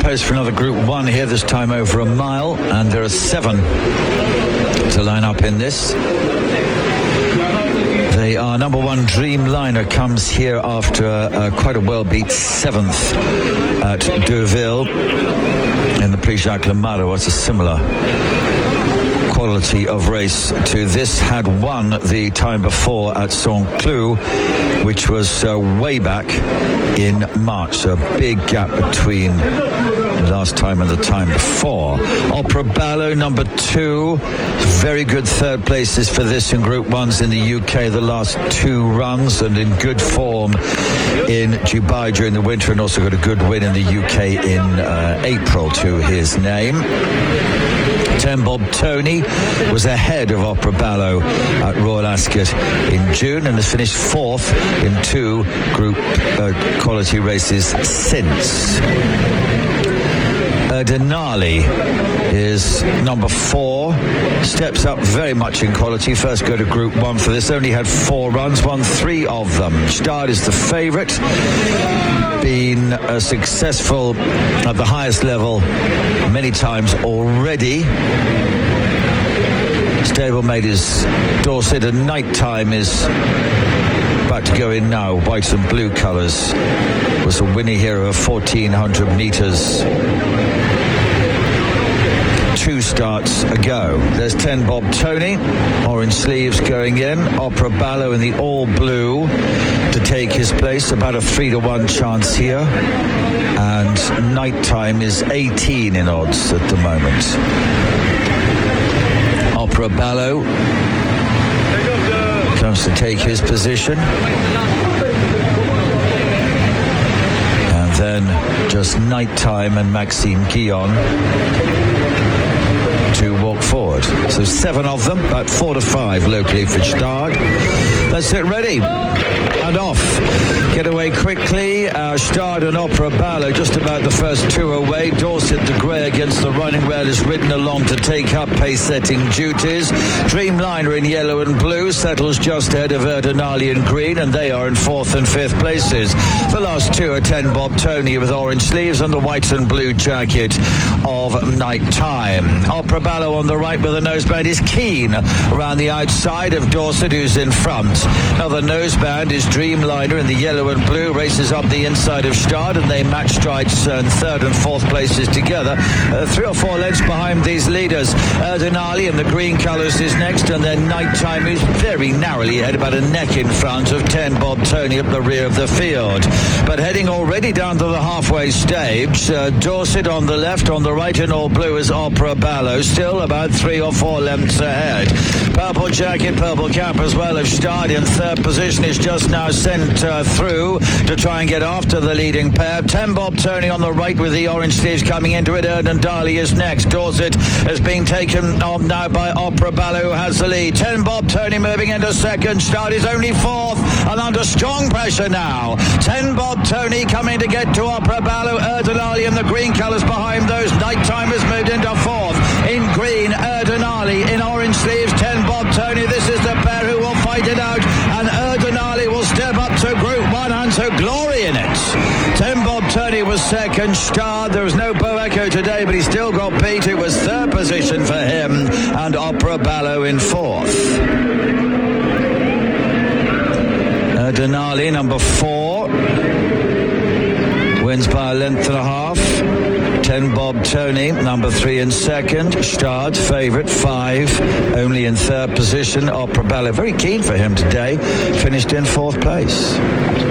post for another Group 1 here, this time over a mile, and there are 7 to line up in this. They are number 1, Dreamliner, comes here after quite a well-beat 7th at Deauville in the Prix Jacques Lamaro. What's a similar quality of race to this? Had won the time before at Saint-Cloud, which was way back in March. So a big gap between last time and the time before. Opera Ballo, number 2. Very good third places for this in Group 1s in the UK the last 2 runs, and in good form in Dubai during the winter, and also got a good win in the UK in April to his name. 10 Bob Tony was ahead of Opera Ballo at Royal Ascot in June and has finished 4th in 2 group quality races since. Denali is number 4, steps up very much in quality. First go to Group 1 for this, only had 4 runs, won 3 of them. Stade is the favourite, been successful at the highest level many times already. Stablemate is Dorset, and Nighttime is about to go in now. White and blue colours. Was a winner here of 1,400 metres 2 starts ago. There's 10 Bob Tony, orange sleeves going in. Opera Ballo in the all blue to take his place, about a 3-1 chance here. And Nighttime is 18 in odds at the moment. Opera Ballo comes to take his position. And then just Nighttime and Maxime Guillon to walk forward. So 7 of them, about 4 to 5 locally for Stade. Let's get ready and off. Get away quickly. Stade and Opera Ballo just about the first 2 away. Dorset de Grey against the running rail is ridden along to take up pace-setting duties. Dreamliner in yellow and blue settles just ahead of Erdinali in green, and they are in 4th and 5th places. The last 2 are 10 Bob Tony with orange sleeves and the white and blue jacket of Nighttime. Opera Ballo on the right with a noseband is Keen around the outside of Dorset, who's in front. Now the noseband is Dreamliner in the yellow and blue, races up the inside of Stade, and they match strides in 3rd and 4th places together. 3 or 4 lengths behind these leaders. Denali in the green colours is next, and then Nighttime is very narrowly ahead, about a neck in front of 10 Bob Tony at the rear of the field. But heading already down to the halfway stage, Dorset on the left, on the right in all blue is Opera Ballo, still about 3 or 4 lengths ahead. Purple jacket, purple cap as well of Stade in 3rd position is just now sent through to try and get after the leading pair. 10 Bob Tony on the right with the orange sleeves coming into it. Erdinali is next. Dorset has been taken on now by Opera Ballo, who has the lead. 10 Bob Tony moving into 2nd. Stade is only 4th and under strong pressure now. 10 Bob Tony coming to get to Opera Ballo. Erdinali in the green colours behind those. Nighttime has moved into 4th. In green, Erdinali. In orange sleeves, 10 Bob Tony. This is the pair who will fight it out, and Erdinali will step up to Group 1 and to glory in it. 10 Bob Tony was 2nd. Stade, there was no Bo Echo today, but he still got beat. It was 3rd position for him, and Opera Ballo in 4th. Denali, number 4, wins by a length and a half. 10 Bob Tony, number 3 in 2nd. Stade, favourite, 5, only in 3rd position. Opera Ballo, very keen for him today, finished in 4th place.